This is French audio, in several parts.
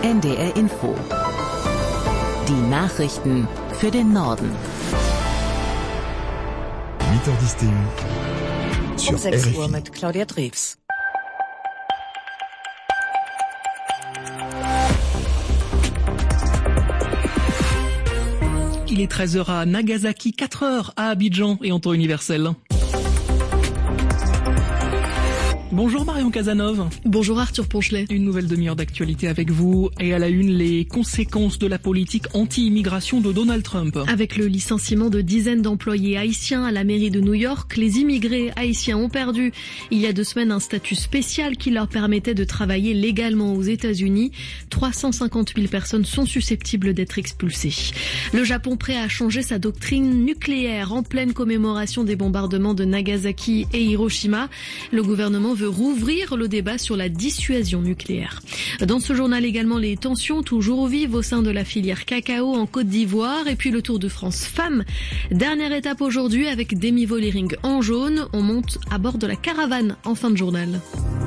NDR Info. Die Nachrichten für den Norden. Um 6 Uhr mit Claudia Drews. Il est 13h à Nagasaki, 4h à Abidjan et en temps universel. Bonjour Marion Casanov. Bonjour Arthur Ponchelet. Une nouvelle demi-heure d'actualité avec vous et à la une, les conséquences de la politique anti-immigration de Donald Trump. Avec le licenciement de dizaines d'employés haïtiens à la mairie de New York, les immigrés haïtiens ont perdu il y a 2 semaines un statut spécial qui leur permettait de travailler légalement aux États-Unis. 350 000 personnes sont susceptibles d'être expulsées. Le Japon prêt à changer sa doctrine nucléaire en pleine commémoration des bombardements de Nagasaki et Hiroshima. Le gouvernement veut rouvrir le débat sur la dissuasion nucléaire. Dans ce journal également, les tensions toujours vives au sein de la filière cacao en Côte d'Ivoire et puis le Tour de France femmes. Dernière étape aujourd'hui avec Demi Vollering en jaune. On monte à bord de la caravane en fin de journal.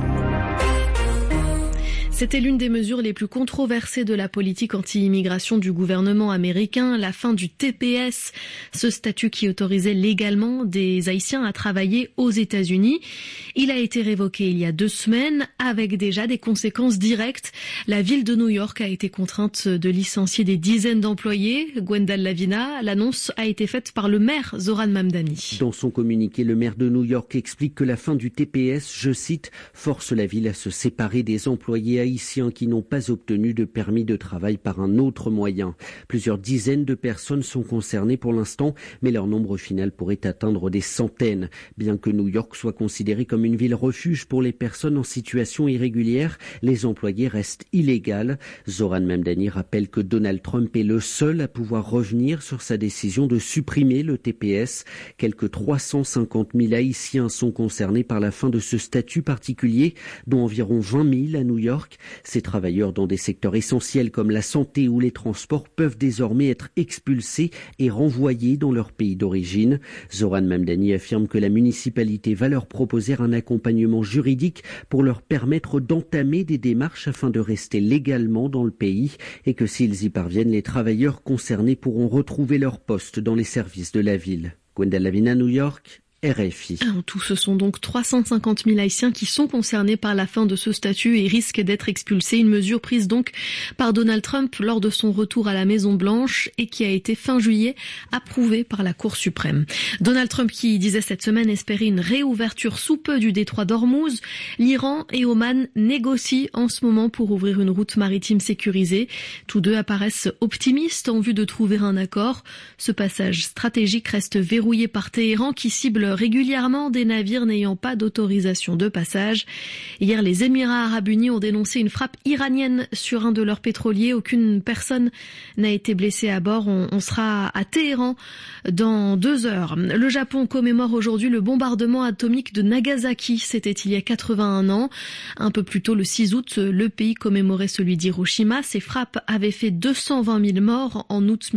C'était l'une des mesures les plus controversées de la politique anti-immigration du gouvernement américain, la fin du TPS, ce statut qui autorisait légalement des Haïtiens à travailler aux États-Unis. Il a été révoqué il y a 2 semaines avec déjà des conséquences directes. La ville de New York a été contrainte de licencier des dizaines d'employés. Gwendal Lavina, l'annonce a été faite par le maire Zoran Mamdani. Dans son communiqué, le maire de New York explique que la fin du TPS, je cite, force la ville à se séparer des employés haïtiens qui n'ont pas obtenu de permis de travail par un autre moyen. Plusieurs dizaines de personnes sont concernées pour l'instant, mais leur nombre final pourrait atteindre des centaines. Bien que New York soit considérée comme une ville refuge pour les personnes en situation irrégulière, les employés restent illégaux. Zoran Mamdani rappelle que Donald Trump est le seul à pouvoir revenir sur sa décision de supprimer le TPS. Quelques 350 000 Haïtiens sont concernés par la fin de ce statut particulier, dont environ 20 000 à New York. Ces travailleurs dans des secteurs essentiels comme la santé ou les transports peuvent désormais être expulsés et renvoyés dans leur pays d'origine. Zoran Mamdani affirme que la municipalité va leur proposer un accompagnement juridique pour leur permettre d'entamer des démarches afin de rester légalement dans le pays et que s'ils y parviennent, les travailleurs concernés pourront retrouver leur poste dans les services de la ville. Gwendal Lavina, New York. RFI. En tout, ce sont donc 350 000 Haïtiens qui sont concernés par la fin de ce statut et risquent d'être expulsés. Une mesure prise donc par Donald Trump lors de son retour à la Maison-Blanche et qui a été fin juillet approuvée par la Cour suprême. Donald Trump qui disait cette semaine espérer une réouverture sous peu du détroit d'Ormuz. L'Iran et Oman négocient en ce moment pour ouvrir une route maritime sécurisée. Tous deux apparaissent optimistes en vue de trouver un accord. Ce passage stratégique reste verrouillé par Téhéran qui cible régulièrement des navires n'ayant pas d'autorisation de passage. Hier, les Émirats arabes unis ont dénoncé une frappe iranienne sur un de leurs pétroliers. Aucune personne n'a été blessée à bord. On sera à Téhéran dans 2 heures. Le Japon commémore aujourd'hui le bombardement atomique de Nagasaki. C'était il y a 81 ans. Un peu plus tôt, le 6 août, le pays commémorait celui d'Hiroshima. Ces frappes avaient fait 220 000 morts en août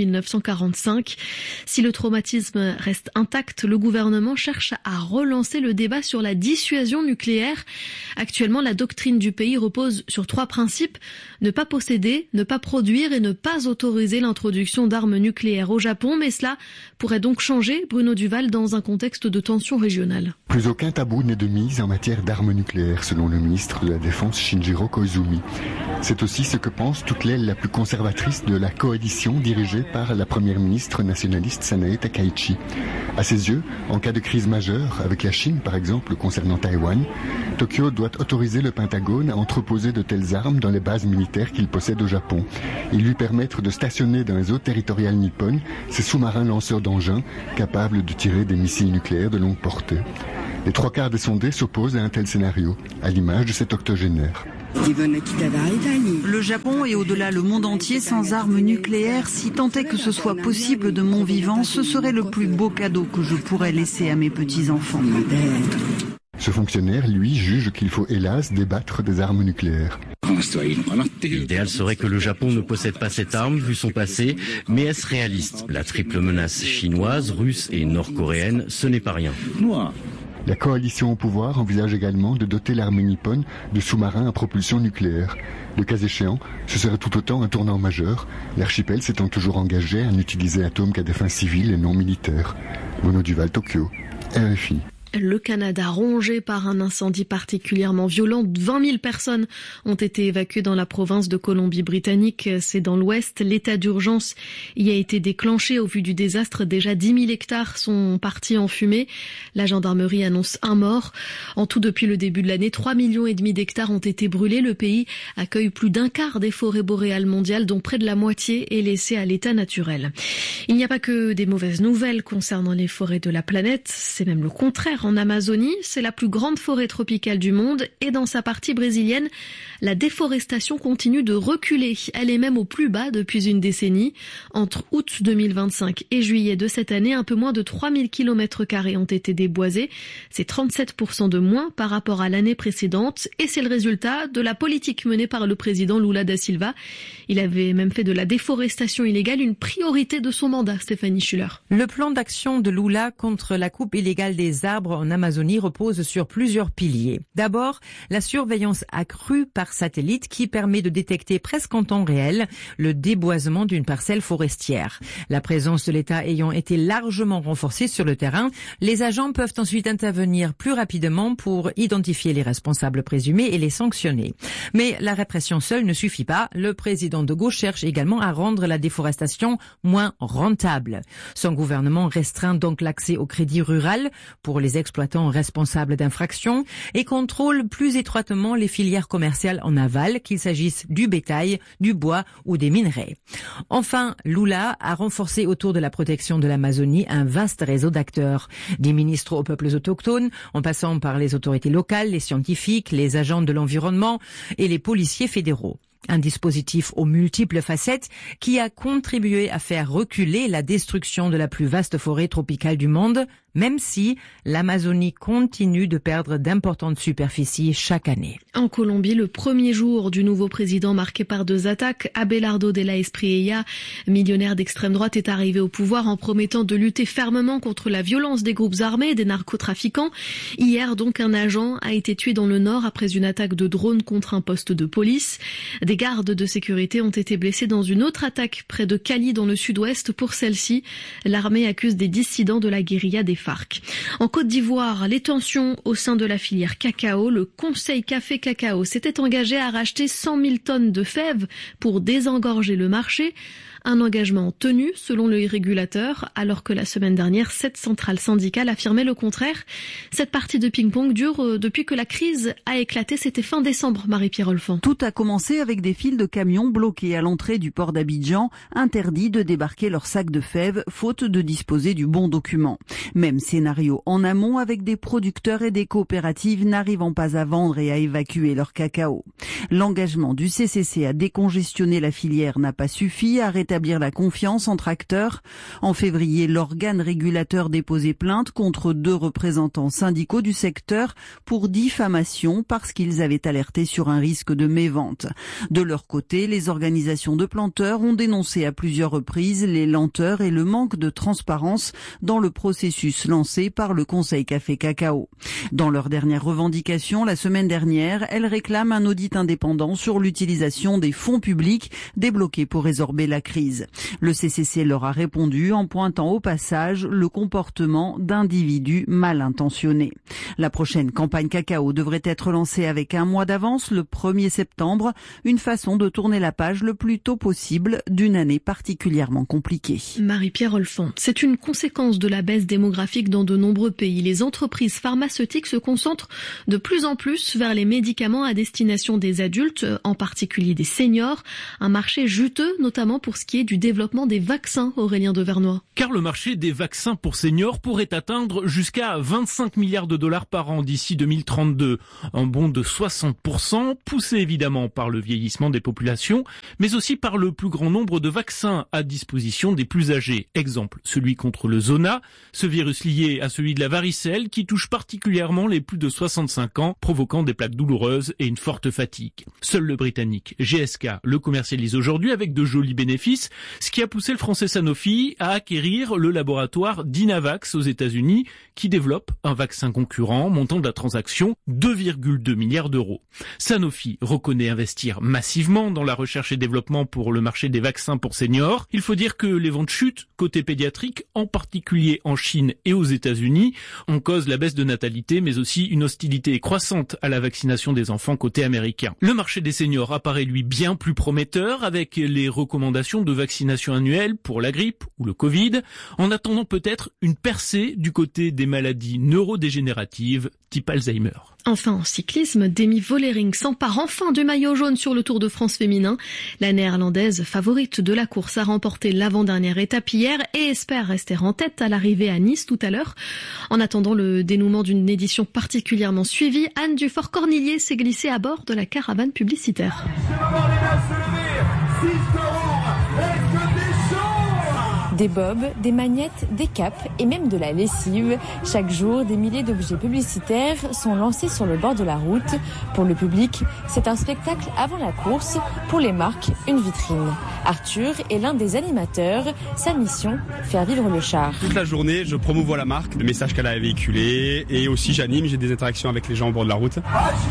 1945. Si le traumatisme reste intact, le gouvernement cherche à relancer le débat sur la dissuasion nucléaire. Actuellement, la doctrine du pays repose sur 3 principes. Ne pas posséder, ne pas produire et ne pas autoriser l'introduction d'armes nucléaires au Japon. Mais cela pourrait donc changer, Bruno Duval, dans un contexte de tension régionale. Plus aucun tabou n'est de mise en matière d'armes nucléaires, selon le ministre de la Défense Shinjiro Koizumi. C'est aussi ce que pense toute l'aile la plus conservatrice de la coalition dirigée par la première ministre nationaliste Sanae Takaichi. À ses yeux, en cas de crise majeure, avec la Chine par exemple concernant Taïwan, Tokyo doit autoriser le Pentagone à entreposer de telles armes dans les bases militaires qu'il possède au Japon et lui permettre de stationner dans les eaux territoriales nippones ses sous-marins lanceurs d'engins capables de tirer des missiles nucléaires de longue portée. Les 3/4 des sondés s'opposent à un tel scénario, à l'image de cet octogénaire. Le Japon et au-delà le monde entier sans armes nucléaires, si tant est que ce soit possible de mon vivant, ce serait le plus beau cadeau que je pourrais laisser à mes petits-enfants. Ce fonctionnaire, lui, juge qu'il faut hélas débattre des armes nucléaires. L'idéal serait que le Japon ne possède pas cette arme vu son passé, mais est-ce réaliste? La triple menace chinoise, russe et nord-coréenne, ce n'est pas rien. La coalition au pouvoir envisage également de doter l'armée nippone de sous-marins à propulsion nucléaire. Le cas échéant, ce serait tout autant un tournant majeur, l'archipel s'étant toujours engagé à n'utiliser l'atome qu'à des fins civiles et non militaires. Bruno Duval, Tokyo, RFI. Le Canada rongé par un incendie particulièrement violent. 20 000 personnes ont été évacuées dans la province de Colombie-Britannique. C'est dans l'ouest. L'état d'urgence y a été déclenché au vu du désastre. Déjà 10 000 hectares sont partis en fumée. La gendarmerie annonce un mort. En tout, depuis le début de l'année, 3,5 millions d'hectares ont été brûlés. Le pays accueille plus d'un quart des forêts boréales mondiales, dont près de la moitié est laissée à l'état naturel. Il n'y a pas que des mauvaises nouvelles concernant les forêts de la planète. C'est même le contraire. En Amazonie, c'est la plus grande forêt tropicale du monde et dans sa partie brésilienne, la déforestation continue de reculer. Elle est même au plus bas depuis une décennie. Entre août 2025 et juillet de cette année, un peu moins de 3000 km² ont été déboisés. C'est 37% de moins par rapport à l'année précédente et c'est le résultat de la politique menée par le président Lula da Silva. Il avait même fait de la déforestation illégale une priorité de son mandat, Stéphanie Schuller. Le plan d'action de Lula contre la coupe illégale des arbres en Amazonie repose sur plusieurs piliers. D'abord, la surveillance accrue par satellite qui permet de détecter presque en temps réel le déboisement d'une parcelle forestière. La présence de l'État ayant été largement renforcée sur le terrain, les agents peuvent ensuite intervenir plus rapidement pour identifier les responsables présumés et les sanctionner. Mais la répression seule ne suffit pas. Le président de gauche cherche également à rendre la déforestation moins rentable. Son gouvernement restreint donc l'accès au crédit rural pour les exploitants responsables d'infractions et contrôle plus étroitement les filières commerciales en aval, qu'il s'agisse du bétail, du bois ou des minerais. Enfin, Lula a renforcé autour de la protection de l'Amazonie un vaste réseau d'acteurs, des ministres aux peuples autochtones, en passant par les autorités locales, les scientifiques, les agents de l'environnement et les policiers fédéraux. Un dispositif aux multiples facettes qui a contribué à faire reculer la destruction de la plus vaste forêt tropicale du monde, même si l'Amazonie continue de perdre d'importantes superficies chaque année. En Colombie, le premier jour du nouveau président marqué par 2 attaques, Abelardo de la Espriella, millionnaire d'extrême droite, est arrivé au pouvoir en promettant de lutter fermement contre la violence des groupes armés et des narcotrafiquants. Hier, donc, un agent a été tué dans le nord après une attaque de drone contre un poste de police. Des gardes de sécurité ont été blessés dans une autre attaque près de Cali dans le sud-ouest. Pour celle-ci, l'armée accuse des dissidents de la guérilla des FARC. En Côte d'Ivoire, les tensions au sein de la filière cacao. Le Conseil Café-Cacao s'était engagé à racheter 100 000 tonnes de fèves pour désengorger le marché. Un engagement tenu selon le régulateur, alors que la semaine dernière, 7 centrales syndicales affirmaient le contraire. Cette partie de ping-pong dure depuis que la crise a éclaté, c'était fin décembre, Marie-Pierre Olfan. Tout a commencé avec des files de camions bloqués à l'entrée du port d'Abidjan, interdits de débarquer leurs sacs de fèves, faute de disposer du bon document. Même scénario en amont avec des producteurs et des coopératives n'arrivant pas à vendre et à évacuer leur cacao. L'engagement du CCC à décongestionner la filière n'a pas suffi à rétablir la confiance entre acteurs. En février, l'organe régulateur déposait plainte contre 2 représentants syndicaux du secteur pour diffamation parce qu'ils avaient alerté sur un risque de mévente. De leur côté, les organisations de planteurs ont dénoncé à plusieurs reprises les lenteurs et le manque de transparence dans le processus lancé par le Conseil Café-Cacao. Dans leur dernière revendication, la semaine dernière, elles réclament un audit indépendant sur l'utilisation des fonds publics débloqués pour résorber la crise. Le CCC leur a répondu en pointant au passage le comportement d'individus mal intentionnés. La prochaine campagne cacao devrait être lancée avec un mois d'avance, le 1er septembre, une façon de tourner la page le plus tôt possible d'une année particulièrement compliquée. Marie-Pierre Olfan, c'est une conséquence de la baisse démographique dans de nombreux pays. Les entreprises pharmaceutiques se concentrent de plus en plus vers les médicaments à destination des adultes, en particulier des seniors, un marché juteux notamment pour ce qui est du développement des vaccins, Aurélien Devernois. Car le marché des vaccins pour seniors pourrait atteindre jusqu'à 25 milliards de dollars par an d'ici 2032. Un bond de 60%, poussé évidemment par le vieillissement des populations, mais aussi par le plus grand nombre de vaccins à disposition des plus âgés. Exemple, celui contre le Zona, ce virus lié à celui de la varicelle qui touche particulièrement les plus de 65 ans, provoquant des plaques douloureuses et une forte fatigue. Seul le britannique GSK le commercialise aujourd'hui avec de jolis bénéfices, 2010, ce qui a poussé le français Sanofi à acquérir le laboratoire Dynavax aux États-Unis, qui développe un vaccin concurrent montant de la transaction 2,2 milliards d'euros. Sanofi reconnaît investir massivement dans la recherche et développement pour le marché des vaccins pour seniors. Il faut dire que les ventes chutent côté pédiatrique, en particulier en Chine et aux États-Unis. On cause la baisse de natalité, mais aussi une hostilité croissante à la vaccination des enfants côté américain. Le marché des seniors apparaît lui bien plus prometteur avec les recommandations de vaccination annuelle pour la grippe ou le Covid, en attendant peut-être une percée du côté des maladies neurodégénératives type Alzheimer. Enfin, en cyclisme, Demi Vollering s'empare enfin du maillot jaune sur le Tour de France féminin. La néerlandaise, favorite de la course, a remporté l'avant-dernière étape hier et espère rester en tête à l'arrivée à Nice tout à l'heure. En attendant le dénouement d'une édition particulièrement suivie, Anne Dufort-Cornillier s'est glissée à bord de la caravane publicitaire. Des bobs, des magnettes, des capes et même de la lessive. Chaque jour, des milliers d'objets publicitaires sont lancés sur le bord de la route. Pour le public, c'est un spectacle avant la course. Pour les marques, une vitrine. Arthur est l'un des animateurs. Sa mission, faire vivre le char. Toute la journée, je promouvois la marque, le message qu'elle a véhiculé et aussi j'anime, j'ai des interactions avec les gens au bord de la route.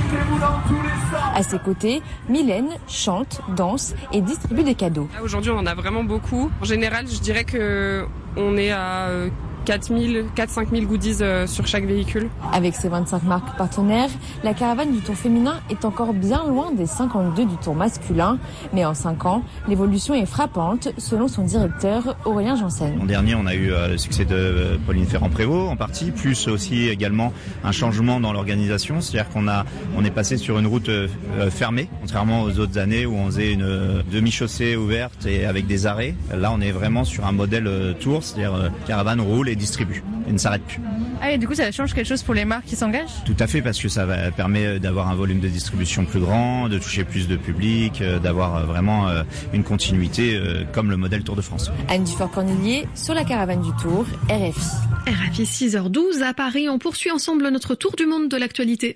À ses côtés, Mylène chante, danse et distribue des cadeaux. Aujourd'hui, on en a vraiment beaucoup. En général, je dirais que on est à 4-5 000 goodies sur chaque véhicule. Avec ses 25 marques partenaires, la caravane du Tour féminin est encore bien loin des 52 du Tour masculin. Mais en 5 ans, l'évolution est frappante, selon son directeur Aurélien Janssen. L'an dernier, on a eu le succès de Pauline Ferrand-Prévot en partie, plus aussi également un changement dans l'organisation. C'est-à-dire qu'on est passé sur une route fermée, contrairement aux autres années où on faisait une demi-chaussée ouverte et avec des arrêts. Là, on est vraiment sur un modèle Tour, c'est-à-dire caravane roule et distribue et ne s'arrête plus. Ah, et du coup, ça change quelque chose pour les marques qui s'engagent ? Tout à fait, parce que ça permet d'avoir un volume de distribution plus grand, de toucher plus de public, d'avoir vraiment une continuité comme le modèle Tour de France. Anne Dufort-Cornillier sur la caravane du Tour, RFI. RFI 6h12 à Paris, on poursuit ensemble notre tour du monde de l'actualité.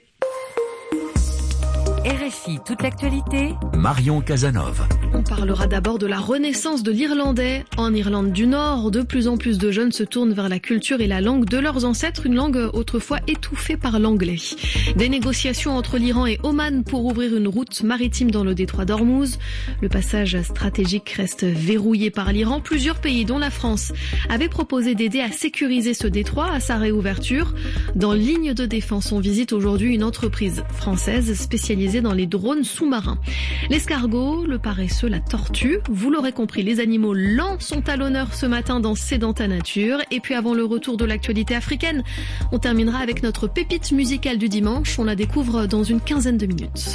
RFI, toute l'actualité. Marion Casanova. On parlera d'abord de la renaissance de l'irlandais. En Irlande du Nord, de plus en plus de jeunes se tournent vers la culture et la langue de leurs ancêtres, une langue autrefois étouffée par l'anglais. Des négociations entre l'Iran et Oman pour ouvrir une route maritime dans le détroit d'Ormuz. Le passage stratégique reste verrouillé par l'Iran. Plusieurs pays, dont la France, avaient proposé d'aider à sécuriser ce détroit à sa réouverture. Dans Ligne de défense, on visite aujourd'hui une entreprise française spécialisée dans les drones sous-marins. L'escargot, le paresseux, la tortue, vous l'aurez compris, les animaux lents sont à l'honneur ce matin dans C'est dans ta nature. Et puis avant le retour de l'actualité africaine, on terminera avec notre pépite musicale du dimanche. On la découvre dans une quinzaine de minutes.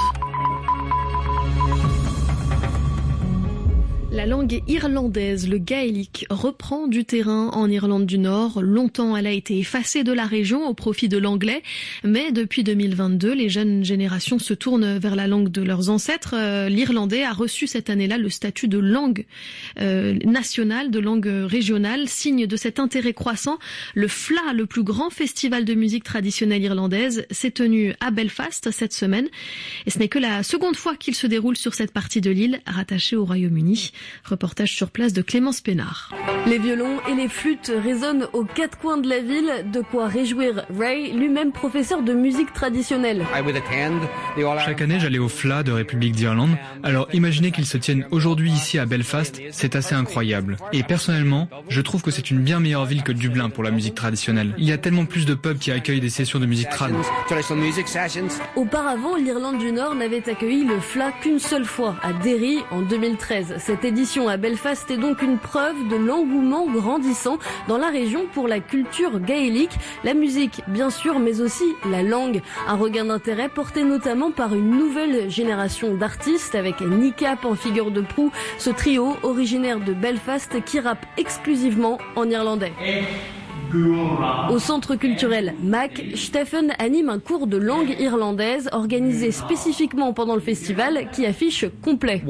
La langue irlandaise, le gaélique, reprend du terrain en Irlande du Nord. Longtemps, elle a été effacée de la région au profit de l'anglais. Mais depuis 2022, les jeunes générations se tournent vers la langue de leurs ancêtres. L'irlandais a reçu cette année-là le statut de langue nationale, de langue régionale. Signe de cet intérêt croissant, le FLA, le plus grand festival de musique traditionnelle irlandaise, s'est tenu à Belfast cette semaine. Et ce n'est que la seconde fois qu'il se déroule sur cette partie de l'île, rattachée au Royaume-Uni. Reportage sur place de Clémence Pénard. Les violons et les flûtes résonnent aux quatre coins de la ville, de quoi réjouir Ray, lui-même professeur de musique traditionnelle. Chaque année, j'allais au FLA de République d'Irlande. Alors imaginez qu'ils se tiennent aujourd'hui ici à Belfast, c'est assez incroyable. Et personnellement, je trouve que c'est une bien meilleure ville que Dublin pour la musique traditionnelle. Il y a tellement plus de pubs qui accueillent des sessions de musique trad. Auparavant, l'Irlande du Nord n'avait accueilli le FLA qu'une seule fois, à Derry en 2013. Cette édition à Belfast est donc une preuve de l'engouement grandissant dans la région pour la culture gaélique, la musique bien sûr, mais aussi la langue. Un regain d'intérêt porté notamment par une nouvelle génération d'artistes avec Nickap en figure de proue, ce trio originaire de Belfast qui rappe exclusivement en irlandais. Au centre culturel Mac, Stephen anime un cours de langue irlandaise organisé spécifiquement pendant le festival qui affiche complet.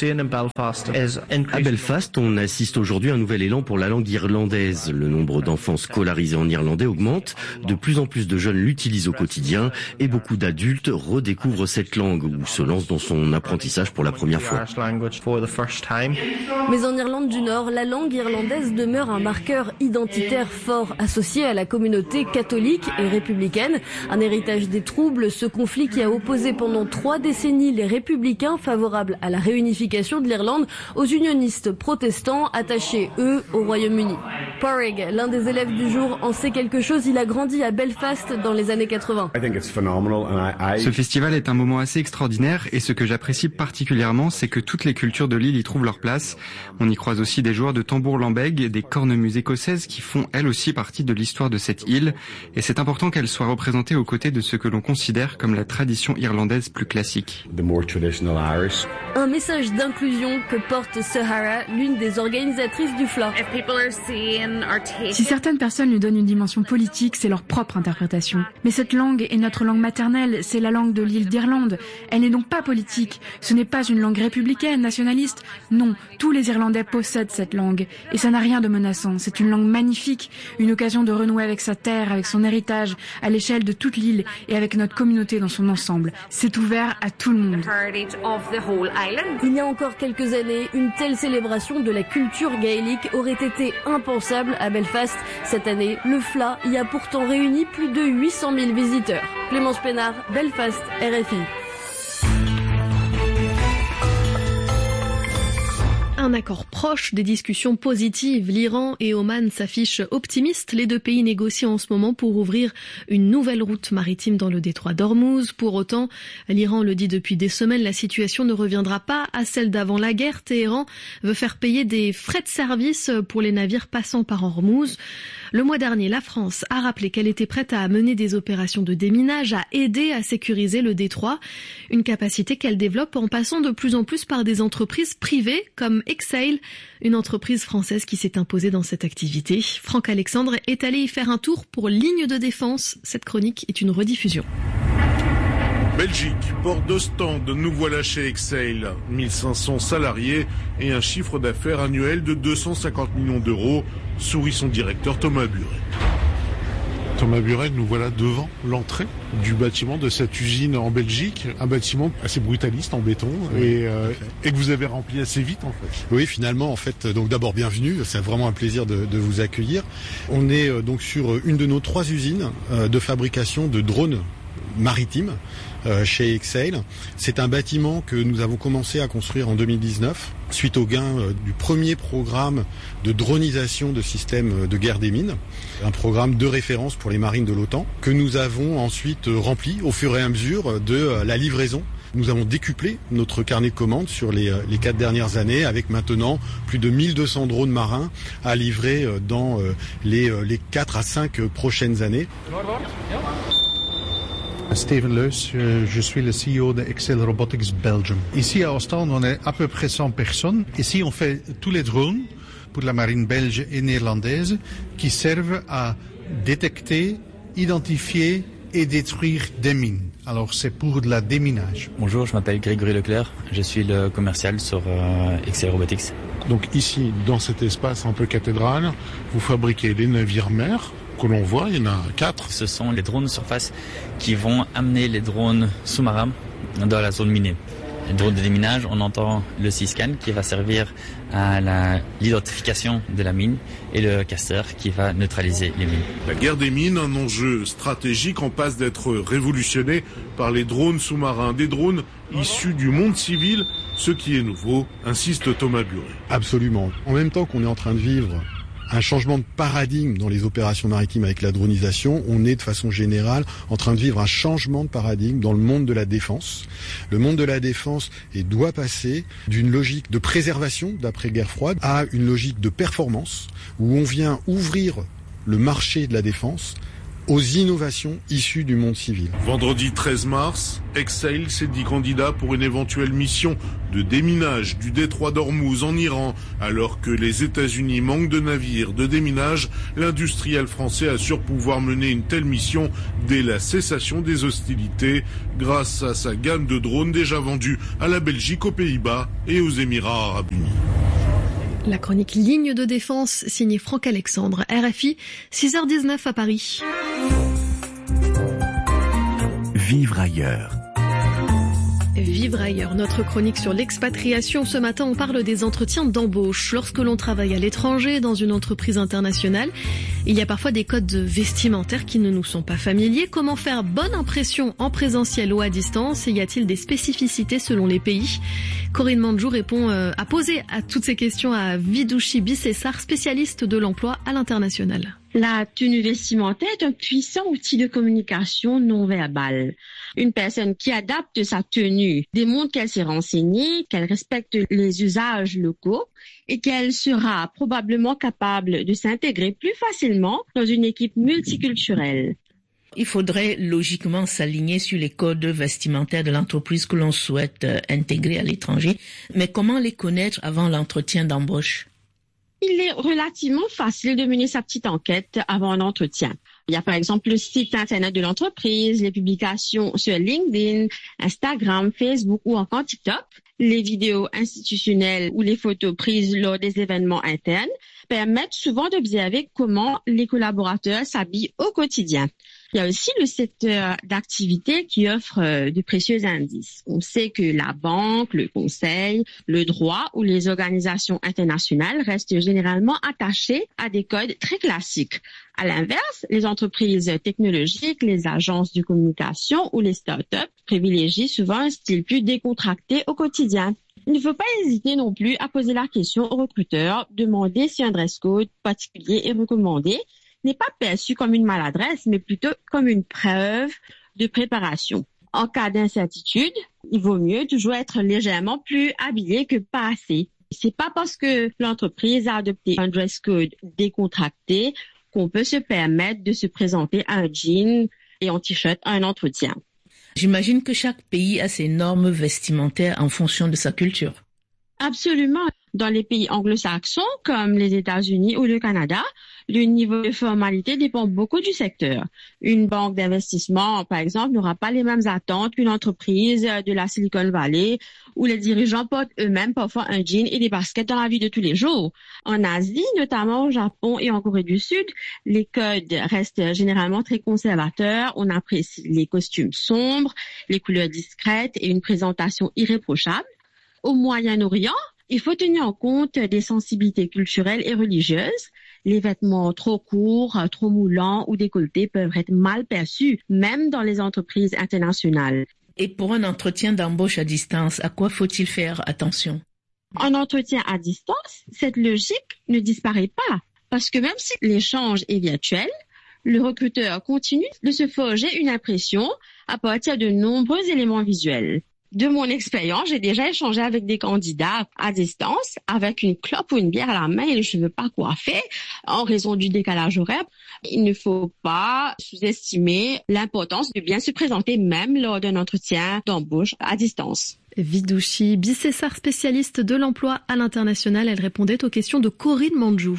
À Belfast, on assiste aujourd'hui à un nouvel élan pour la langue irlandaise. Le nombre d'enfants scolarisés en irlandais augmente, de plus en plus de jeunes l'utilisent au quotidien et beaucoup d'adultes redécouvrent cette langue ou se lancent dans son apprentissage pour la première fois. Mais en Irlande du Nord, la langue irlandaise demeure un marqueur identitaire fort associé à la communauté catholique et républicaine. Un héritage des troubles, ce conflit qui a opposé pendant 3 décennies les républicains favorables à la réunification de l'Irlande aux unionistes protestants attachés, eux, au Royaume-Uni. Porrig, l'un des élèves du jour, en sait quelque chose. Il a grandi à Belfast dans les années 80. Ce festival est un moment assez extraordinaire et ce que j'apprécie particulièrement, c'est que toutes les cultures de l'île y trouvent leur place. On y croise aussi des joueurs de tambour-lambeg et des cornemuses écossaises qui font elles aussi partie de l'histoire de cette île et c'est important qu'elles soient représentées aux côtés de ce que l'on considère comme la tradition irlandaise plus classique. Un message d'inclusion que porte Sahara, l'une des organisatrices du FLA. Si certaines personnes lui donnent une dimension politique, c'est leur propre interprétation. Mais cette langue est notre langue maternelle, c'est la langue de l'île d'Irlande. Elle n'est donc pas politique. Ce n'est pas une langue républicaine, nationaliste. Non, tous les Irlandais possèdent cette langue. Et ça n'a rien de menaçant. C'est une langue magnifique, une occasion de renouer avec sa terre, avec son héritage, à l'échelle de toute l'île et avec notre communauté dans son ensemble. C'est ouvert à tout le monde. Il y a encore quelques années, une telle célébration de la culture gaélique aurait été impensable à Belfast. Cette année, le FLA y a pourtant réuni plus de 800 000 visiteurs. Clémence Pénard, Belfast, RFI. Un accord proche, des discussions positives. L'Iran et Oman s'affichent optimistes. Les deux pays négocient en ce moment pour ouvrir une nouvelle route maritime dans le détroit d'Ormuz. Pour autant, l'Iran le dit depuis des semaines, la situation ne reviendra pas à celle d'avant la guerre. Téhéran veut faire payer des frais de service pour les navires passant par Ormuz. Le mois dernier, la France a rappelé qu'elle était prête à mener des opérations de déminage, à aider à sécuriser le détroit. Une capacité qu'elle développe en passant de plus en plus par des entreprises privées comme Exail, une entreprise française qui s'est imposée dans cette activité. Franck Alexandre est allé y faire un tour pour Ligne de Défense. Cette chronique est une rediffusion. Belgique, port d'Ostende, nous voilà chez Exail. 1500 salariés et un chiffre d'affaires annuel de 250 millions d'euros, sourit son directeur Thomas Buret. Thomas Buret, nous voilà devant l'entrée du bâtiment de cette usine en Belgique, un bâtiment assez brutaliste en béton et que vous avez rempli assez vite en fait. Oui, finalement en fait, donc d'abord bienvenue, c'est vraiment un plaisir de vous accueillir. On est donc sur une de nos 3 usines de fabrication de drones maritimes chez Exail. C'est un bâtiment que nous avons commencé à construire en 2019 suite au gain du premier programme de dronisation de systèmes de guerre des mines, un programme de référence pour les marines de l'OTAN que nous avons ensuite rempli au fur et à mesure de la livraison. Nous avons décuplé notre carnet de commandes sur les 4 dernières années avec maintenant plus de 1200 drones marins à livrer dans les 4 à 5 prochaines années. Steven Leus, je suis le CEO de Exail Robotics Belgium. Ici à Ostende, on est à peu près 100 personnes. Ici, on fait tous les drones pour la marine belge et néerlandaise qui servent à détecter, identifier et détruire des mines. Alors, c'est pour de la déminage. Bonjour, je m'appelle Grégory Leclerc. Je suis le commercial sur Exail Robotics. Donc ici, dans cet espace un peu cathédrale, vous fabriquez des navires mers que l'on voit, il y en a 4. Ce sont les drones surface qui vont amener les drones sous-marins dans la zone minée. Les drones de déminage, on entend le C-scan qui va servir à l'identification de la mine et le casseur qui va neutraliser les mines. La guerre des mines, un enjeu stratégique en passe d'être révolutionné par les drones sous-marins, des drones issus du monde civil, ce qui est nouveau, insiste Thomas Buret. Absolument. En même temps qu'on est en train de vivre un changement de paradigme dans les opérations maritimes avec la dronisation, on est de façon générale en train de vivre un changement de paradigme dans le monde de la défense. Le monde de la défense doit passer d'une logique de préservation d'après-guerre froide à une logique de performance où on vient ouvrir le marché de la défense aux innovations issues du monde civil. Vendredi 13 mars, Exail s'est dit candidat pour une éventuelle mission de déminage du détroit d'Ormuz en Iran. Alors que les États-Unis manquent de navires de déminage, l'industriel français assure pouvoir mener une telle mission dès la cessation des hostilités grâce à sa gamme de drones déjà vendus à la Belgique, aux Pays-Bas et aux Émirats arabes unis. La chronique Ligne de défense, signée Franck Alexandre, RFI, 6h19 à Paris. Vivre ailleurs. Vivre ailleurs, notre chronique sur l'expatriation. Ce matin, on parle des entretiens d'embauche. Lorsque l'on travaille à l'étranger, dans une entreprise internationale, il y a parfois des codes vestimentaires qui ne nous sont pas familiers. Comment faire bonne impression en présentiel ou à distance? Et y a-t-il des spécificités selon les pays? Corinne Mandjou a posé à toutes ces questions à Vidouchi Bissessar, spécialiste de l'emploi à l'international. La tenue vestimentaire est un puissant outil de communication non verbale. Une personne qui adapte sa tenue démontre qu'elle s'est renseignée, qu'elle respecte les usages locaux et qu'elle sera probablement capable de s'intégrer plus facilement dans une équipe multiculturelle. Il faudrait logiquement s'aligner sur les codes vestimentaires de l'entreprise que l'on souhaite intégrer à l'étranger. Mais comment les connaître avant l'entretien d'embauche? Il est relativement facile de mener sa petite enquête avant un entretien. Il y a par exemple le site internet de l'entreprise, les publications sur LinkedIn, Instagram, Facebook ou encore TikTok. Les vidéos institutionnelles ou les photos prises lors des événements internes permettent souvent d'observer comment les collaborateurs s'habillent au quotidien. Il y a aussi le secteur d'activité qui offre de précieux indices. On sait que la banque, le conseil, le droit ou les organisations internationales restent généralement attachés à des codes très classiques. À l'inverse, les entreprises technologiques, les agences de communication ou les startups privilégient souvent un style plus décontracté au quotidien. Il ne faut pas hésiter non plus à poser la question aux recruteurs, demander si un dress code particulier est recommandé, n'est pas perçu comme une maladresse, mais plutôt comme une preuve de préparation. En cas d'incertitude, il vaut mieux toujours être légèrement plus habillé que pas assez. C'est pas parce que l'entreprise a adopté un dress code décontracté qu'on peut se permettre de se présenter en jean et en t-shirt à un entretien. J'imagine que chaque pays a ses normes vestimentaires en fonction de sa culture. Absolument. Dans les pays anglo-saxons, comme les États-Unis ou le Canada, le niveau de formalité dépend beaucoup du secteur. Une banque d'investissement, par exemple, n'aura pas les mêmes attentes qu'une entreprise de la Silicon Valley, où les dirigeants portent eux-mêmes parfois un jean et des baskets dans la vie de tous les jours. En Asie, notamment au Japon et en Corée du Sud, les codes restent généralement très conservateurs. On apprécie les costumes sombres, les couleurs discrètes et une présentation irréprochable. Au Moyen-Orient, il faut tenir en compte des sensibilités culturelles et religieuses. Les vêtements trop courts, trop moulants ou décolletés peuvent être mal perçus, même dans les entreprises internationales. Et pour un entretien d'embauche à distance, à quoi faut-il faire attention? En entretien à distance, cette logique ne disparaît pas, parce que même si l'échange est virtuel, le recruteur continue de se forger une impression à partir de nombreux éléments visuels. De mon expérience, j'ai déjà échangé avec des candidats à distance, avec une clope ou une bière à la main et les cheveux pas coiffés, en raison du décalage horaire. Il ne faut pas sous-estimer l'importance de bien se présenter, même lors d'un entretien d'embauche à distance. Vidouchi Bissessar, spécialiste de l'emploi à l'international, elle répondait aux questions de Corinne Mandjou.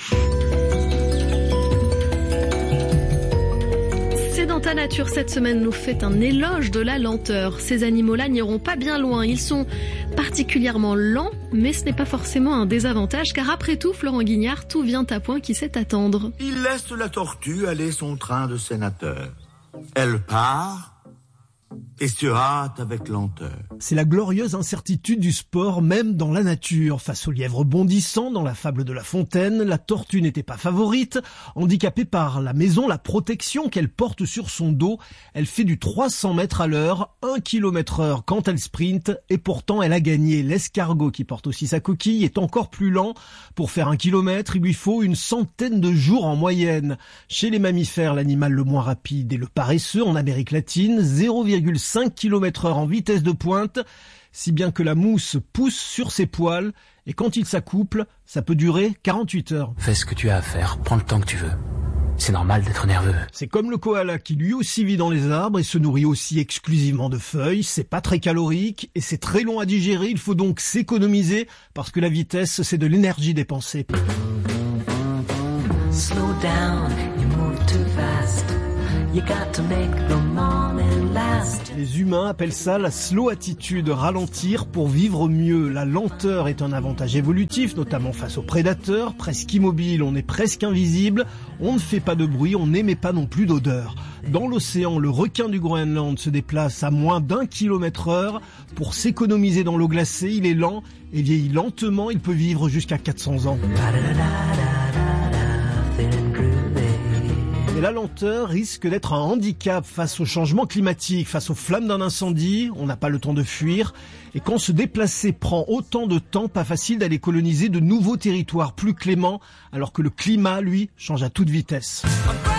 Dans ta nature, cette semaine nous fait un éloge de la lenteur. Ces animaux-là n'iront pas bien loin. Ils sont particulièrement lents, mais ce n'est pas forcément un désavantage, car après tout, Florent Guignard, tout vient à point qui sait attendre. Il laisse la tortue aller son train de sénateur. Elle part et se hâte avec lenteur. C'est la glorieuse incertitude du sport, même dans la nature. Face au lièvre bondissant dans la fable de La Fontaine, la tortue n'était pas favorite. Handicapée par la maison, la protection qu'elle porte sur son dos, elle fait du 300 mètres à l'heure, 1 km/h quand elle sprint, et pourtant elle a gagné. L'escargot, qui porte aussi sa coquille, est encore plus lent. Pour faire 1 kilomètre, il lui faut une centaine de jours en moyenne. Chez les mammifères, l'animal le moins rapide est le paresseux en Amérique latine, 0,5 km/h en vitesse de pointe, si bien que la mousse pousse sur ses poils, et quand il s'accouple, ça peut durer 48 heures. Fais ce que tu as à faire, prends le temps que tu veux. C'est normal d'être nerveux. C'est comme le koala qui lui aussi vit dans les arbres et se nourrit aussi exclusivement de feuilles. C'est pas très calorique et c'est très long à digérer. Il faut donc s'économiser parce que la vitesse, c'est de l'énergie dépensée. Slow down, you move too fast. You got to make the morning last. Les humains appellent ça la slow attitude, ralentir pour vivre mieux. La lenteur est un avantage évolutif, notamment face aux prédateurs. Presque immobile, on est presque invisible. On ne fait pas de bruit, on n'émet pas non plus d'odeur. Dans l'océan, le requin du Groenland se déplace à moins d'1 km/h. Pour s'économiser dans l'eau glacée, il est lent et vieillit lentement. Il peut vivre jusqu'à 400 ans. Et la lenteur risque d'être un handicap face au changement climatique, face aux flammes d'un incendie. On n'a pas le temps de fuir. Et quand se déplacer prend autant de temps, pas facile d'aller coloniser de nouveaux territoires plus cléments, alors que le climat, lui, change à toute vitesse.